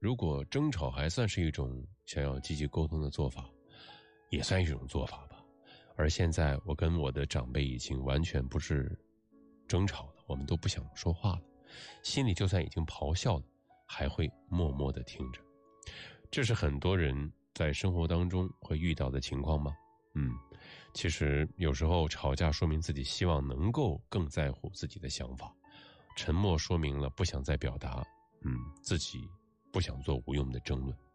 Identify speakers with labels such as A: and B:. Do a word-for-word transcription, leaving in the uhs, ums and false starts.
A: 如果争吵还算是一种想要积极沟通的做法，也算一种做法吧。而现在我跟我的长辈已经完全不是争吵了，我们都不想说话了，心里就算已经咆哮了，还会默默地听着。这是很多人在生活当中会遇到的情况吗？嗯，其实有时候吵架说明自己希望能够更在乎自己的想法，沉默说明了不想再表达，嗯，自己不想做无用的争论。